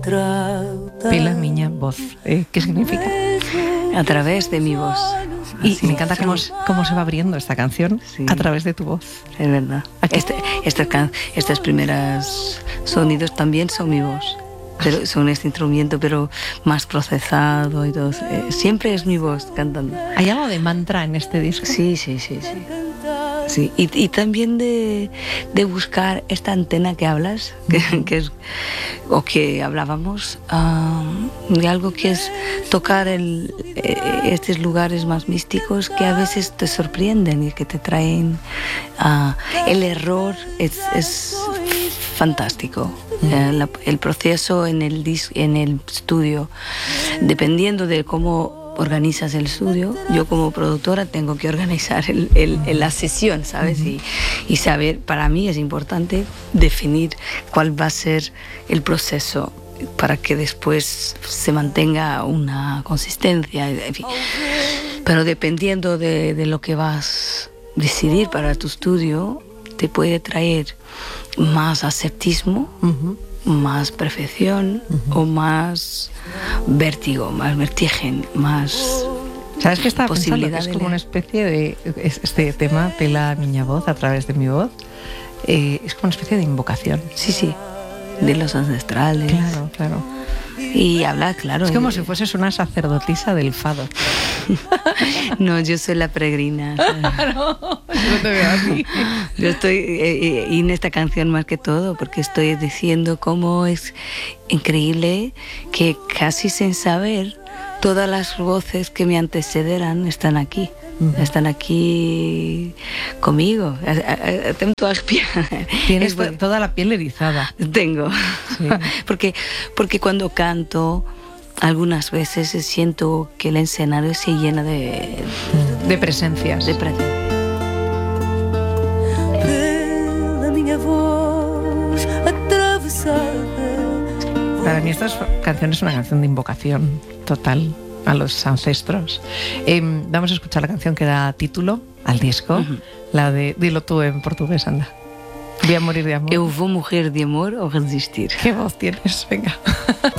Pela miña voz. ¿Qué significa? A través de mi voz. Y me encanta cómo se va abriendo esta canción, sí, a través de tu voz. Es verdad. Estas primeras sonidos también son mi voz. Pero son este instrumento, pero más procesado y todo. Siempre es mi voz cantando. ¿Hay algo de mantra en este disco? Sí. Sí, y también de buscar esta antena que hablas, que es, o que hablábamos, de algo que es tocar estos lugares más místicos que a veces te sorprenden y que te traen el error. Es fantástico. El proceso en el estudio, dependiendo de cómo organizas el estudio, yo como productora tengo que organizar la sesión, ¿sabes? Y saber, para mí es importante definir cuál va a ser el proceso para que después se mantenga una consistencia, en fin. Pero dependiendo de lo que vas a decidir para tu estudio, te puede traer más ascetismo, más perfección, o más vértigo, más vertigen, más... ¿Sabes qué estaba pensando? Que es como una especie de... Este tema, Pela miña voz, a través de mi voz, es como una especie de invocación. Sí, de los ancestrales. Claro. Y habla, claro. Es como si fueses una sacerdotisa del fado. No, yo soy la peregrina. No, yo no te veo así. Yo estoy y en esta canción más que todo, porque estoy diciendo cómo es increíble que casi sin saber todas las voces que me antecederán están aquí. Están aquí conmigo. Tienes toda la piel erizada. Tengo. Sí. Porque cuando canto, algunas veces siento que el escenario se llena de presencias. Para mí esta canción es una canción de invocación total a los ancestros. Vamos a escuchar la canción que da título al disco, la de... Dilo tú en portugués, anda. Voy a morir de amor. Eu vou morrer de amor ou resistir. ¿Qué voz tienes? Venga.